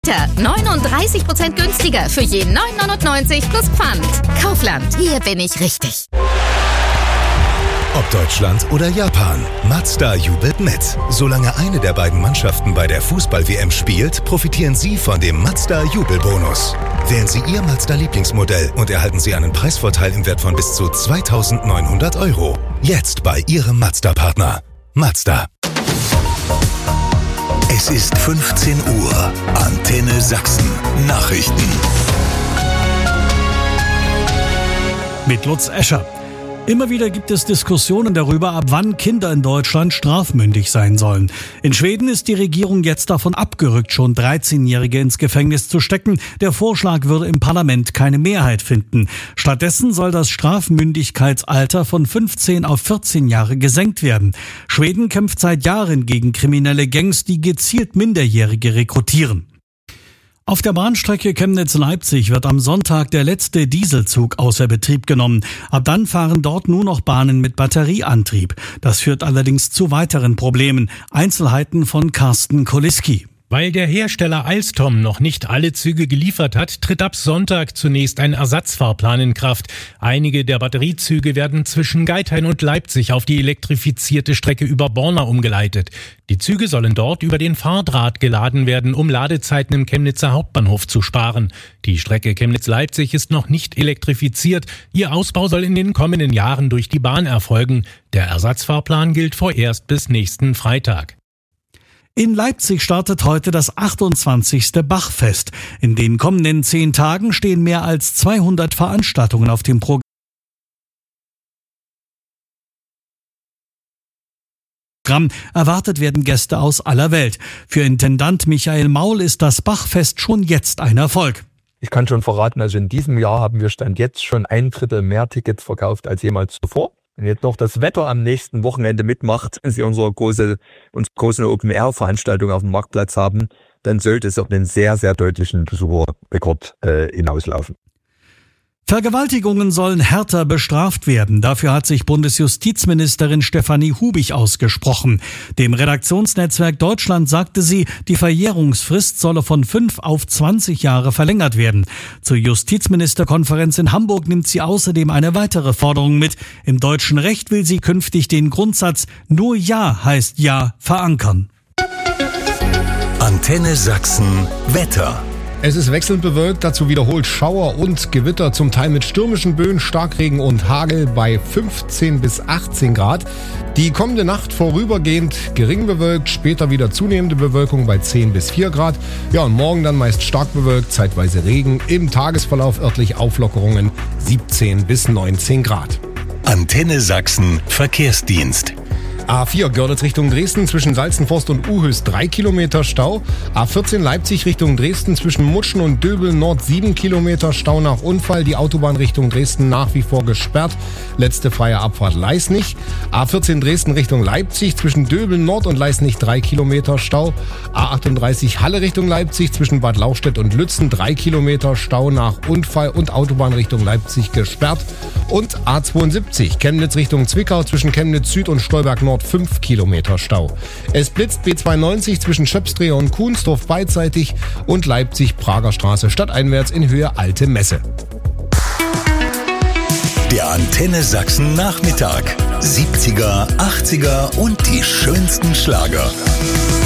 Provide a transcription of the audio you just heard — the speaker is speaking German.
39% günstiger für je 9,99 plus Pfand. Kaufland, hier bin ich richtig. Ob Deutschland oder Japan, Mazda jubelt mit. Solange eine der beiden Mannschaften bei der Fußball-WM spielt, profitieren Sie von dem Mazda-Jubelbonus. Wählen Sie Ihr Mazda-Lieblingsmodell und erhalten Sie einen Preisvorteil im Wert von bis zu 2.900 €. Jetzt bei Ihrem Mazda-Partner. Mazda. Es ist 15 Uhr. Antenne Sachsen. Nachrichten. Mit Lutz Escher. Immer wieder gibt es Diskussionen darüber, ab wann Kinder in Deutschland strafmündig sein sollen. In Schweden ist die Regierung jetzt davon abgerückt, schon 13-Jährige ins Gefängnis zu stecken. Der Vorschlag würde im Parlament keine Mehrheit finden. Stattdessen soll das Strafmündigkeitsalter von 15 auf 14 Jahre gesenkt werden. Schweden kämpft seit Jahren gegen kriminelle Gangs, die gezielt Minderjährige rekrutieren. Auf der Bahnstrecke Chemnitz-Leipzig wird am Sonntag der letzte Dieselzug außer Betrieb genommen. Ab dann fahren dort nur noch Bahnen mit Batterieantrieb. Das führt allerdings zu weiteren Problemen. Einzelheiten von Carsten Koliski. Weil der Hersteller Alstom noch nicht alle Züge geliefert hat, tritt ab Sonntag zunächst ein Ersatzfahrplan in Kraft. Einige der Batteriezüge werden zwischen Geithain und Leipzig auf die elektrifizierte Strecke über Borna umgeleitet. Die Züge sollen dort über den Fahrdraht geladen werden, um Ladezeiten im Chemnitzer Hauptbahnhof zu sparen. Die Strecke Chemnitz-Leipzig ist noch nicht elektrifiziert. Ihr Ausbau soll in den kommenden Jahren durch die Bahn erfolgen. Der Ersatzfahrplan gilt vorerst bis nächsten Freitag. In Leipzig startet heute das 28. Bachfest. In den kommenden 10 Tagen stehen mehr als 200 Veranstaltungen auf dem Programm. Erwartet werden Gäste aus aller Welt. Für Intendant Michael Maul ist das Bachfest schon jetzt ein Erfolg. Ich kann schon verraten, also in diesem Jahr haben wir Stand jetzt schon 1/3 mehr Tickets verkauft als jemals zuvor. Wenn jetzt noch das Wetter am nächsten Wochenende mitmacht, Sie unsere große Open-Air-Veranstaltung auf dem Marktplatz haben, dann sollte es auf einen sehr, sehr deutlichen Besucherrekord hinauslaufen. Vergewaltigungen sollen härter bestraft werden. Dafür hat sich Bundesjustizministerin Stefanie Hubich ausgesprochen. Dem Redaktionsnetzwerk Deutschland sagte sie, die Verjährungsfrist solle von 5 auf 20 Jahre verlängert werden. Zur Justizministerkonferenz in Hamburg nimmt sie außerdem eine weitere Forderung mit. Im deutschen Recht will sie künftig den Grundsatz "Nur Ja heißt Ja" verankern. Antenne Sachsen Wetter. Es ist wechselnd bewölkt, dazu wiederholt Schauer und Gewitter, zum Teil mit stürmischen Böen, Starkregen und Hagel bei 15 bis 18 Grad. Die kommende Nacht vorübergehend gering bewölkt, später wieder zunehmende Bewölkung bei 10 bis 4 Grad. Ja, und morgen dann meist stark bewölkt, zeitweise Regen, im Tagesverlauf örtlich Auflockerungen 17 bis 19 Grad. Antenne Sachsen Verkehrsdienst. A4 Görlitz Richtung Dresden zwischen Salzenforst und Uhös 3 Kilometer Stau. A14 Leipzig Richtung Dresden zwischen Mutschen und Döbel Nord 7 Kilometer Stau nach Unfall. Die Autobahn Richtung Dresden nach wie vor gesperrt. Letzte freie Abfahrt Leisnig. A14 Dresden Richtung Leipzig zwischen Döbel Nord und Leisnig 3 Kilometer Stau. A38 Halle Richtung Leipzig zwischen Bad Lauchstädt und Lützen 3 Kilometer Stau nach Unfall und Autobahn Richtung Leipzig gesperrt. Und A72 Chemnitz Richtung Zwickau zwischen Chemnitz Süd und Stolberg Nord 5 Kilometer Stau. Es blitzt B92 zwischen Schöpsdreher und Kuhnsdorf beidseitig und Leipzig-Prager Straße stadteinwärts in Höhe Alte Messe. Der Antenne Sachsen Nachmittag. 70er, 80er und die schönsten Schlager.